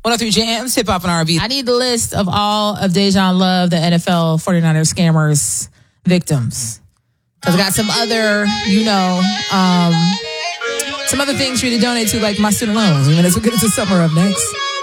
103 Jams, hip hop and R&B. I need the list of all of Dejan Love, the NFL 49ers scammers victims. Because I got some other, some other things for you to donate to, like my student loans. I mean, let's get into summer up next.